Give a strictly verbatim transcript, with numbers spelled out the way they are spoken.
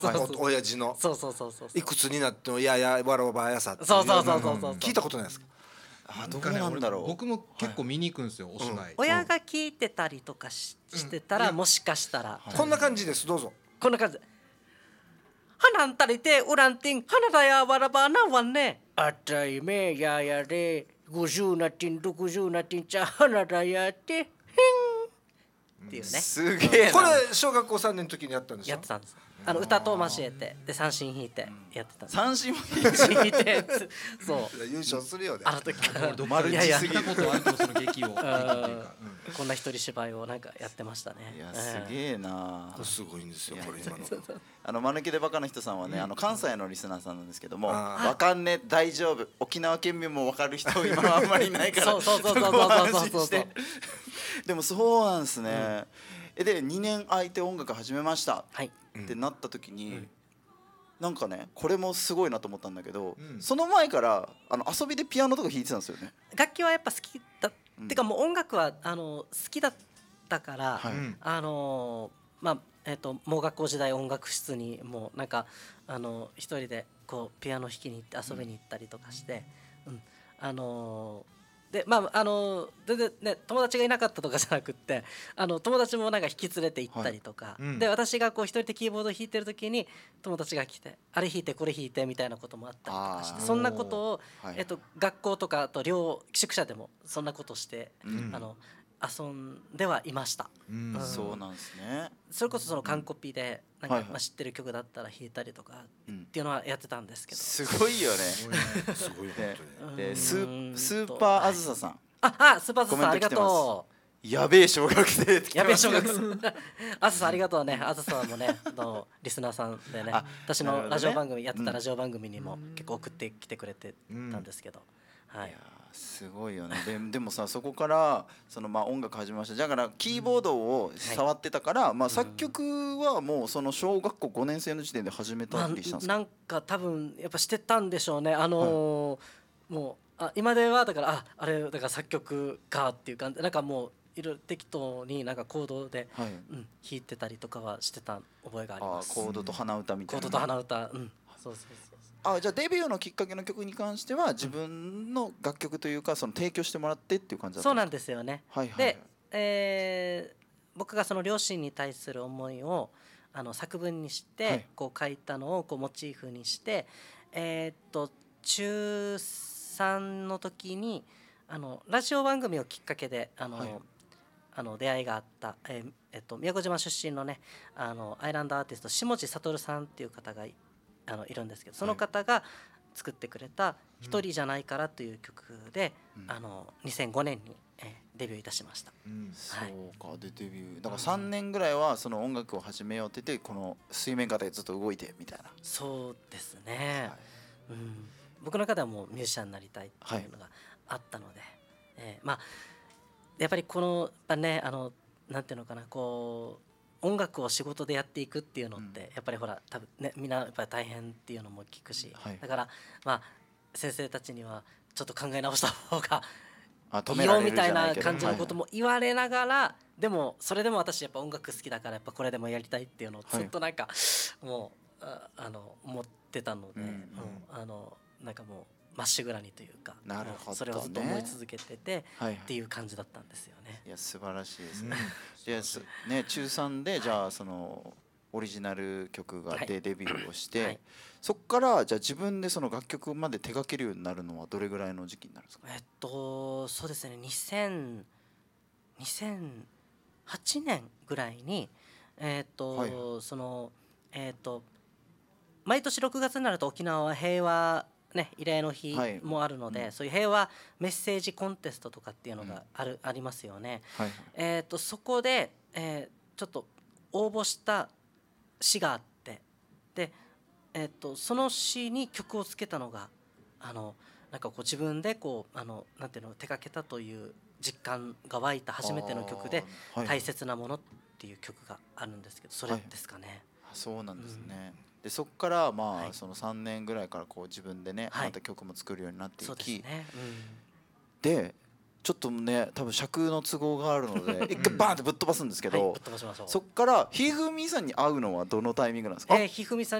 はい、お親父のそうそうそうそういくつになってもいやいやわらわらやさっていうそうそうそうそうそう、 聞いたことないですか。 あどうなんだろう。 僕も結構見に行くんですよ、お芝居。 親が聞いてたりとか し,、してたらもしかしたら、 こんな感じです。どうぞ。 こんな感じ。花たりてうらんてん花だやわらばなわね。あたいめややでごじゅうなてんろくじゅうなてんちゃ花だやってへんっていうね。 すげえな。 これ小学校さんねんの時にやったんですよ。 やってたんです。あの歌と交えてで三振弾いてやってたんです。 三振も三振弾いてそう優勝するよね。 あの時からマルチいやいやすぎる。 見たことあるとその劇を劇っていうか、 こんな一人芝居をなんかやってましたね。 いやすげえな。 すごいんですよこれ今の。 あの間抜きでバカな人さんはね、あの関西のリスナーさんなんですけども、 あわかんね大丈夫、沖縄県民もわかる人今はあんまりいないからそうそうそうそうそこは安そうそうそう心してでもそうなんですね、えでにねん空いて音楽始めましたはいってなった時に、なんかねこれもすごいなと思ったんだけど、 うんその前からあの遊びでピアノとか弾いてたんですよね。 楽器はやっぱ好きだ、 うんてかもう音楽はあの好きだったから、 はいうんあのまあえっ、と盲学校時代音楽室にもうなんかあの一人でこうピアノ弾きに行って遊びに行ったりとかして、うんあのでまああの全然ね友達がいなかったとかじゃなくってあの友達もなんか引き連れて行ったりとか、 はいうんで私がこう一人でキーボード弾いてる時に友達が来てあれ弾いてこれ弾いてみたいなこともあったりとかしあーて、そんなことを、 はいえっと、学校とかあと寮宿舎でもそんなことして、 うんあの遊んではいました。 うんうんそうなんですね。 それこそその完コピでなんかはいはいまあ知ってる曲だったら弾いたりとかうんっていうのはやってたんですけど、 すごいよね。 すごい本で当に。 でスうーんースーパーあずささん、 ああスーパーズさんありがコメント来てますとやべえ小学生って来う。やべえてます小学生あずさんありがとうね。あずさんもねあのリスナーさんでねあ私なるほどねのラジオ番組やってうんたラジオ番組にも結構送ってきてくれてたんですけど、はいいやーすごいよね。ででもさそこからそのまあ音楽始めました。だからキーボードを触ってたから、まあ作曲はもうその小学校ごねん生の時点で始めたまりしたんですか。 あ、なんか多分やっぱしてたんでしょうね。あのーもうあ今ではだからああれだから作曲かっていう感じ、なんかもういろいろ適当になんかコードで、 はい。 うん、弾いてたりとかはしてた覚えがありあーます。 コードと鼻歌みたいな。 コードと鼻歌、うん、そうそうそうそう。 あじゃあデビューのきっかけの曲に関しては自分の楽曲というかその提供してもらってっていう感じだったそうなんでですよね。 すか。はいはいはいで、えー僕がその両親に対する思いをあの作文にして、 はいこう書いたのをこうモチーフにして、えーっと中さんの時にあのラジオ番組をきっかけであの、 はいあの出会いがあった、えーえっと、宮古島出身のねあのアイランドアーティスト下地悟さんっていう方がいあのいるんですけど、その方が作ってくれた「一人じゃないから」という曲で、 うんあのにせんごねんに、えーデビューいたしました。 うんそうかでデビューだからさんねんぐらいはその音楽を始めようって言ってこの水面下でずっと動いてみたいな。 そうですね、 はいうん、僕の中ではもうミュージシャンになりたいっていうのがあったので、えーまあやっぱりこのやっぱねあのなんていうのかなこう音楽を仕事でやっていくっていうのって、 うんやっぱりほら多分ねみんなやっぱり大変っていうのも聞くし、 はいだからまあ先生たちにはちょっと考え直した方があ止いいめられるよみたいじゃなけどない感じのことも言われながら、でもそれでも私やっぱ音楽好きだからやっぱこれでもやりたいっていうのをずっとなんか、もうああの思ってたので、 うんうんあのなんかもうまっしぐらにというか、 なるほどねそれをずっと思い続けててはいっていう感じだったんですよね。 いや素晴らしいですね。ですね中さんでじゃあそのオリジナル曲がはいでデビューをして、 はいそこからじゃあ自分でその楽曲まで手掛けるようになるのはどれぐらいの時期になるんですか。 えっとそうですねにせんにせんはちねんぐらいにえっと、 はいそのえっと毎年ろくがつになると沖縄は平和ね慰霊の日はいもあるので、 うんそういう平和メッセージコンテストとかっていうのがある、ありますよね。 はいはいえっとそこで、えーちょっと応募した詩があってで、えっとその詩に曲をつけたのがあのなんかこう自分でこうあのなんていうの手掛けたという実感が湧いた初めての曲であーはい 「大切なもの」っていう曲があるんですけど、それですかね。 あそうなんですね。でそこからまあ、 はいそのさんねんぐらいからこう自分でね、 はいまた曲も作るようになっていそうですきね。 でちょっとね多分尺の都合があるので一回バーンってぶっ飛ばすんですけはい、 どぶっ飛ばしましょう。 そっからひふみさんに会うのはどのタイミングなんですか？ えーひふみさん